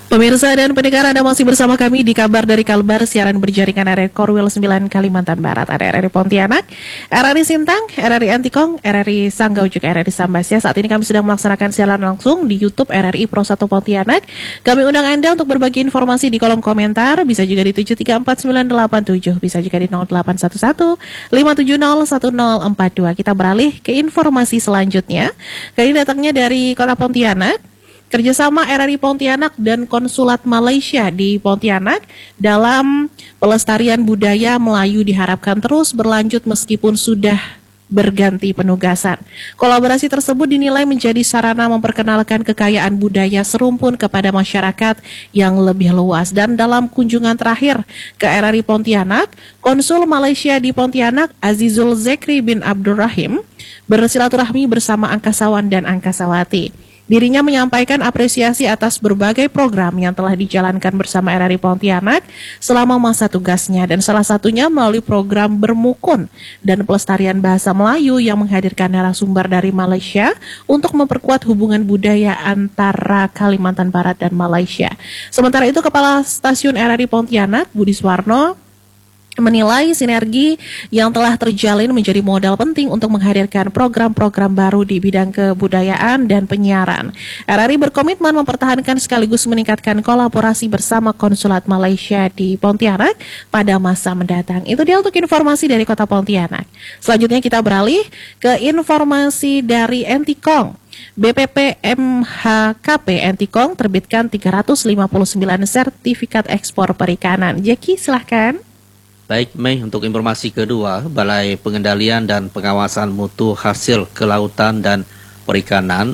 Pemirsa dan pendengar, Anda masih bersama kami di Kabar dari Kalbar, siaran berjaringan RRI Korwil 9 Kalimantan Barat. Ada RRI Pontianak, RRI Sintang, RRI Antikong, RRI Sanggau, juga RRI Sambas. Ya, saat ini kami sedang melaksanakan siaran langsung di YouTube RRI Pro 1 Pontianak. Kami undang Anda untuk berbagi informasi di kolom komentar, bisa juga di 7344987, bisa juga di 0811 570 1042. Kita beralih ke informasi selanjutnya. Kali ini datangnya dari Kota Pontianak. Kerjasama RRI Pontianak dan Konsulat Malaysia di Pontianak dalam pelestarian budaya Melayu diharapkan terus berlanjut meskipun sudah berganti penugasan. Kolaborasi tersebut dinilai menjadi sarana memperkenalkan kekayaan budaya serumpun kepada masyarakat yang lebih luas. Dan dalam kunjungan terakhir ke RRI Pontianak, Konsul Malaysia di Pontianak, Azizul Zekri bin Abdurrahim, bersilaturahmi bersama angkasawan dan angkasawati. Dirinya menyampaikan apresiasi atas berbagai program yang telah dijalankan bersama RRI Pontianak selama masa tugasnya, dan salah satunya melalui program Bermukun dan pelestarian bahasa Melayu yang menghadirkan narasumber dari Malaysia untuk memperkuat hubungan budaya antara Kalimantan Barat dan Malaysia. Sementara itu, Kepala Stasiun RRI Pontianak, Budi Swarno, menilai sinergi yang telah terjalin menjadi modal penting untuk menghadirkan program-program baru di bidang kebudayaan dan penyiaran. RRI berkomitmen mempertahankan sekaligus meningkatkan kolaborasi bersama Konsulat Malaysia di Pontianak pada masa mendatang. Itu dia untuk informasi dari Kota Pontianak. Selanjutnya kita beralih ke informasi dari Antikong. BPP MHKP Antikong terbitkan 359 sertifikat ekspor perikanan. Jeki, silahkan. Baik, Mei, untuk informasi kedua, Balai Pengendalian dan Pengawasan Mutu Hasil Kelautan dan Perikanan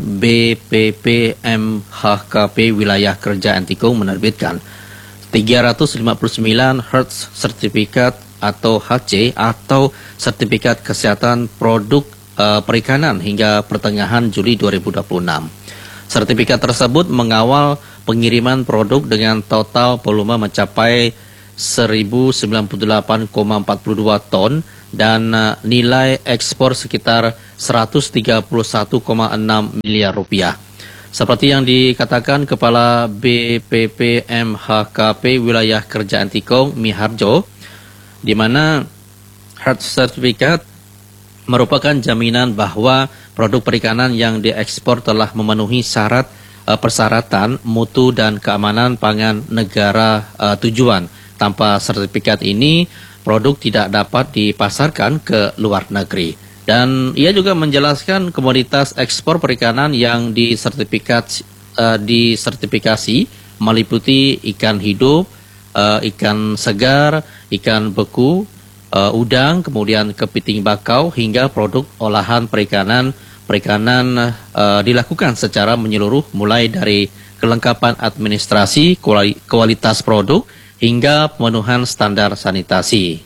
BPPMHKP Wilayah Kerja Antikong menerbitkan 359 Hertz Sertifikat atau HC atau Sertifikat Kesehatan Produk Perikanan hingga pertengahan Juli 2026. Sertifikat tersebut mengawal pengiriman produk dengan total volume mencapai 1098,42 ton dan nilai ekspor sekitar 131,6 miliar rupiah. Seperti yang dikatakan Kepala BPPMHKP Wilayah Kerja Antikong, Miharjo, di mana Hard Certificate merupakan jaminan bahwa produk perikanan yang diekspor telah memenuhi syarat persyaratan mutu dan keamanan pangan negara tujuan. Tanpa sertifikat ini, produk tidak dapat dipasarkan ke luar negeri. Dan ia juga menjelaskan komoditas ekspor perikanan yang disertifikasi meliputi ikan hidup, ikan segar, ikan beku, udang, kemudian kepiting bakau, hingga produk olahan perikanan dilakukan secara menyeluruh, mulai dari kelengkapan administrasi, kualitas produk, hingga pemenuhan standar sanitasi.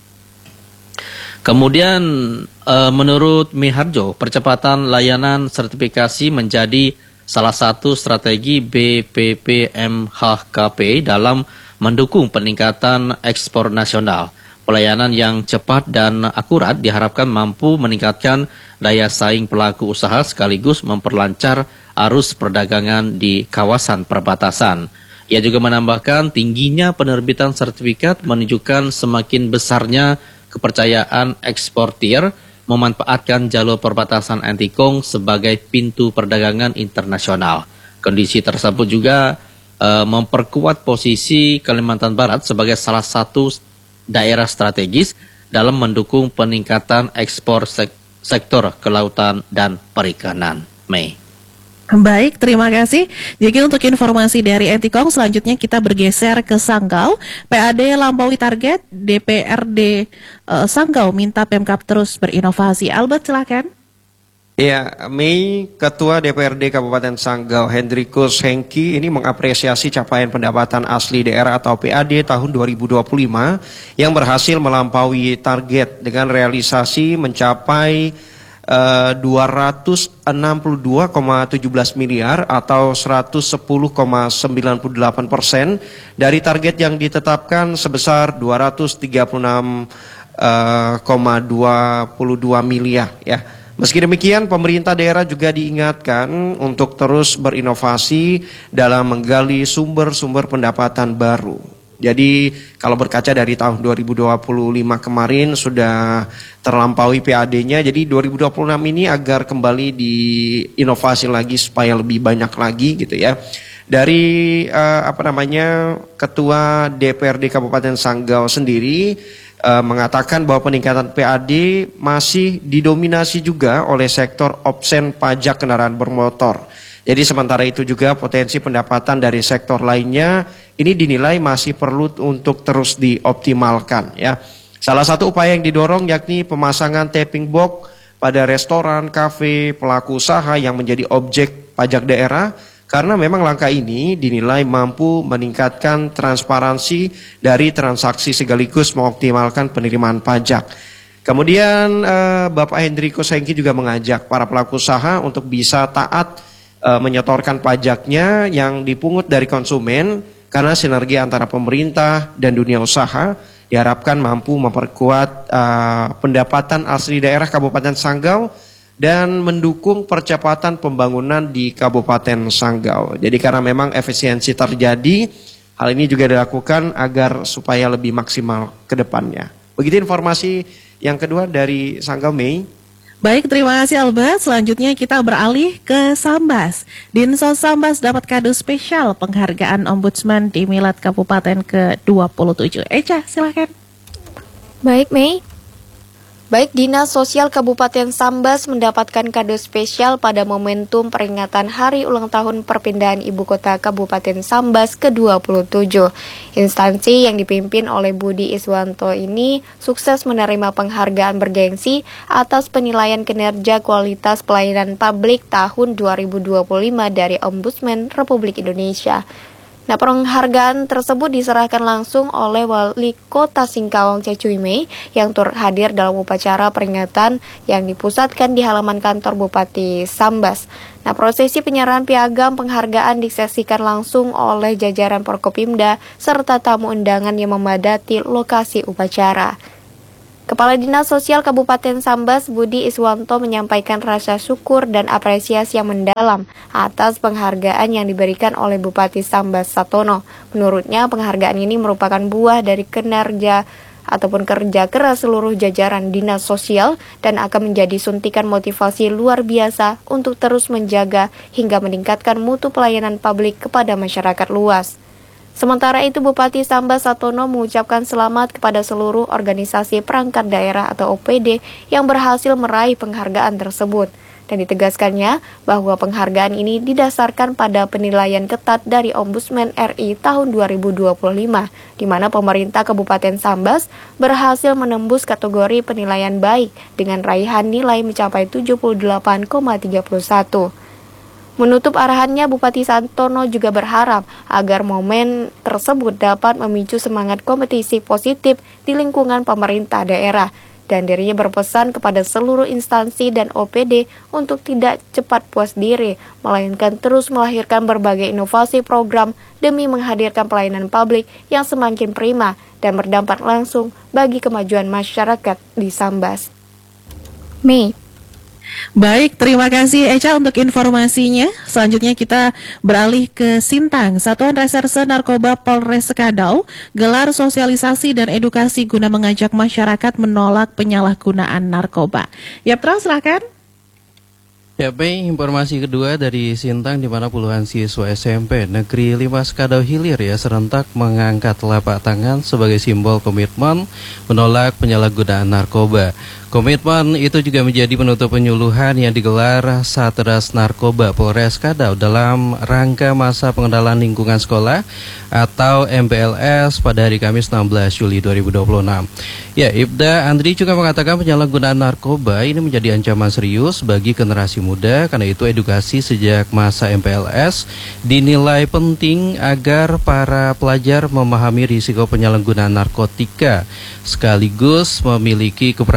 Kemudian menurut Miharjo, percepatan layanan sertifikasi menjadi salah satu strategi BPPMHKP dalam mendukung peningkatan ekspor nasional. Pelayanan yang cepat dan akurat diharapkan mampu meningkatkan daya saing pelaku usaha sekaligus memperlancar arus perdagangan di kawasan perbatasan. Ia juga menambahkan tingginya penerbitan sertifikat menunjukkan semakin besarnya kepercayaan eksportir memanfaatkan jalur perbatasan Antikong sebagai pintu perdagangan internasional. Kondisi tersebut juga memperkuat posisi Kalimantan Barat sebagai salah satu daerah strategis dalam mendukung peningkatan ekspor sektor kelautan dan perikanan. Mei. Baik, terima kasih. Jadi untuk informasi dari Antikong, selanjutnya kita bergeser ke Sanggau. PAD lampaui target, DPRD Sanggau minta Pemkab terus berinovasi. Albert, silakan. Ya, Mei, Ketua DPRD Kabupaten Sanggau Hendrikus Hengki ini mengapresiasi capaian pendapatan asli daerah atau PAD tahun 2025 yang berhasil melampaui target dengan realisasi mencapai 262,17 miliar atau 110,98% dari target yang ditetapkan sebesar 236,22 miliar ya. Meski demikian, pemerintah daerah juga diingatkan untuk terus berinovasi dalam menggali sumber-sumber pendapatan baru. Jadi kalau berkaca dari tahun 2025 kemarin sudah terlampaui PAD-nya, jadi 2026 ini agar kembali diinovasi lagi supaya lebih banyak lagi gitu ya. Dari Ketua DPRD Kabupaten Sanggau sendiri mengatakan bahwa peningkatan PAD masih didominasi juga oleh sektor obsen pajak kendaraan bermotor. Jadi sementara itu juga potensi pendapatan dari sektor lainnya ini dinilai masih perlu untuk terus dioptimalkan ya. Salah satu upaya yang didorong yakni pemasangan tapping box pada restoran, kafe, pelaku usaha yang menjadi objek pajak daerah. Karena memang langkah ini dinilai mampu meningkatkan transparansi dari transaksi sekaligus mengoptimalkan penerimaan pajak. Kemudian Bapak Hendrikus Hengki juga mengajak para pelaku usaha untuk bisa taat menyetorkan pajaknya yang dipungut dari konsumen karena sinergi antara pemerintah dan dunia usaha diharapkan mampu memperkuat pendapatan asli daerah Kabupaten Sanggau dan mendukung percepatan pembangunan di Kabupaten Sanggau. Jadi karena memang efisiensi terjadi, hal ini juga dilakukan agar supaya lebih maksimal ke depannya. Begitu informasi yang kedua dari Sanggau, Mei. Baik, terima kasih Albert. Selanjutnya kita beralih ke Sambas. Dinsos Sambas dapat kado spesial penghargaan Ombudsman di Milad Kabupaten ke-27. Eca, silakan. Baik, Mei. Baik, Dinas Sosial Kabupaten Sambas mendapatkan kado spesial pada momentum peringatan Hari Ulang Tahun Perpindahan Ibu Kota Kabupaten Sambas ke-27. Instansi yang dipimpin oleh Budi Iswanto ini sukses menerima penghargaan bergengsi atas penilaian kinerja kualitas pelayanan publik tahun 2025 dari Ombudsman Republik Indonesia. Nah, penghargaan tersebut diserahkan langsung oleh Wali Kota Singkawang Cecuy Mei yang turut hadir dalam upacara peringatan yang dipusatkan di halaman kantor Bupati Sambas. Nah, prosesi penyerahan piagam penghargaan disaksikan langsung oleh jajaran Forkopimda serta tamu undangan yang memadati lokasi upacara. Kepala Dinas Sosial Kabupaten Sambas Budi Iswanto menyampaikan rasa syukur dan apresiasi yang mendalam atas penghargaan yang diberikan oleh Bupati Sambas Satono. Menurutnya penghargaan ini merupakan buah dari kinerja ataupun kerja keras seluruh jajaran Dinas Sosial dan akan menjadi suntikan motivasi luar biasa untuk terus menjaga hingga meningkatkan mutu pelayanan publik kepada masyarakat luas. Sementara itu, Bupati Sambas Satono mengucapkan selamat kepada seluruh organisasi perangkat daerah atau OPD yang berhasil meraih penghargaan tersebut. Dan ditegaskannya bahwa penghargaan ini didasarkan pada penilaian ketat dari Ombudsman RI tahun 2025, di mana pemerintah Kabupaten Sambas berhasil menembus kategori penilaian baik dengan raihan nilai mencapai 78,31. Menutup arahannya, Bupati Satono juga berharap agar momen tersebut dapat memicu semangat kompetisi positif di lingkungan pemerintah daerah. Dan dirinya berpesan kepada seluruh instansi dan OPD untuk tidak cepat puas diri, melainkan terus melahirkan berbagai inovasi program demi menghadirkan pelayanan publik yang semakin prima dan berdampak langsung bagi kemajuan masyarakat di Sambas. Mei. Baik, terima kasih Eca untuk informasinya. Selanjutnya kita beralih ke Sintang. Satuan Reserse Narkoba Polres Sekadau gelar sosialisasi dan edukasi guna mengajak masyarakat menolak penyalahgunaan narkoba. Yaptra, silakan. Ya, Mei, informasi kedua dari Sintang di mana puluhan siswa SMP Negeri 5 Sekadau Hilir serentak mengangkat telapak tangan sebagai simbol komitmen menolak penyalahgunaan narkoba. Komitmen itu juga menjadi penutup penyuluhan yang digelar Satgas Narkoba Polres Sekadau dalam rangka masa pengendalian lingkungan sekolah atau MPLS pada hari Kamis 16 Juli 2026. Ya, Ibda Andri juga mengatakan penyalahgunaan narkoba ini menjadi ancaman serius bagi generasi muda. Karena itu edukasi sejak masa MPLS dinilai penting agar para pelajar memahami risiko penyalahgunaan narkotika sekaligus memiliki keberanian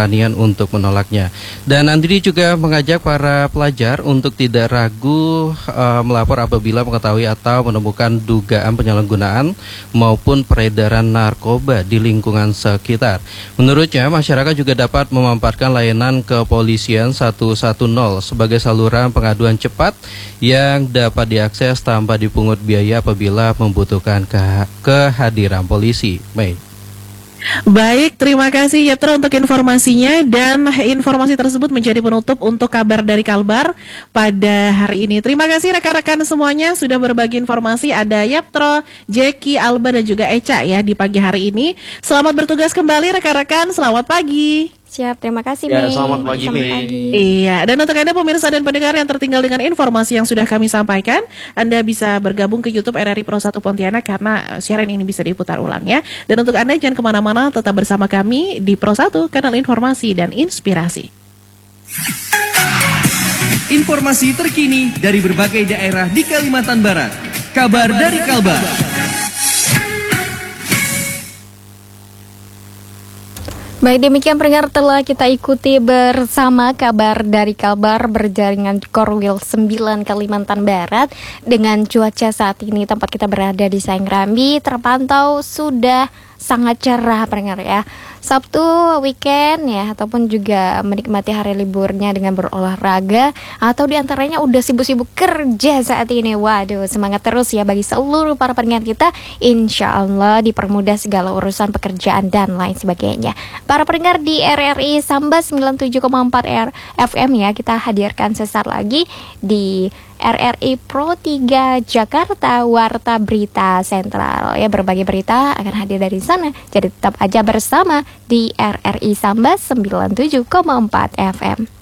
untuk menolaknya. Dan Andri juga mengajak para pelajar untuk tidak ragu melapor apabila mengetahui atau menemukan dugaan penyalahgunaan maupun peredaran narkoba di lingkungan sekitar. Menurutnya, masyarakat juga dapat memanfaatkan layanan kepolisian 110 sebagai saluran pengaduan cepat yang dapat diakses tanpa dipungut biaya apabila membutuhkan kehadiran polisi. Mei. Baik, terima kasih Yetro untuk informasinya, dan informasi tersebut menjadi penutup untuk kabar dari Kalbar pada hari ini. Terima kasih rekan-rekan semuanya sudah berbagi informasi. Ada Yetro, Jackie, Alba dan juga Eca ya di pagi hari ini. Selamat bertugas kembali rekan-rekan, selamat pagi. Siap, terima kasih Ya, Mei. selamat pagi, Mei. Iya, dan untuk Anda pemirsa dan pendengar yang tertinggal dengan informasi yang sudah kami sampaikan, Anda bisa bergabung ke YouTube RRI Pro 1 Pontianak karena siaran ini bisa diputar ulang ya. Dan untuk Anda jangan kemana-mana, tetap bersama kami di Pro 1, kanal informasi dan inspirasi. Informasi terkini dari berbagai daerah di Kalimantan Barat. Kabar dari Kalbar. Baik, demikian pendengar telah kita ikuti bersama kabar dari Kalbar berjaringan Korwil 9 Kalimantan Barat. Dengan cuaca saat ini tempat kita berada di Saengrambi terpantau sudah sangat cerah pendengar ya. Sabtu weekend ya, ataupun juga menikmati hari liburnya dengan berolahraga, atau diantaranya udah sibuk-sibuk kerja saat ini. Waduh, semangat terus ya bagi seluruh para pendengar kita. Insya Allah dipermudah segala urusan pekerjaan dan lain sebagainya. Para pendengar di RRI Sambas 97,4 FM ya, kita hadirkan sesaat lagi di RRI Pro 3 Jakarta Warta Berita Sentral ya, berbagai berita akan hadir dari sana. Jadi tetap aja bersama di RRI Sambas 97,4 FM.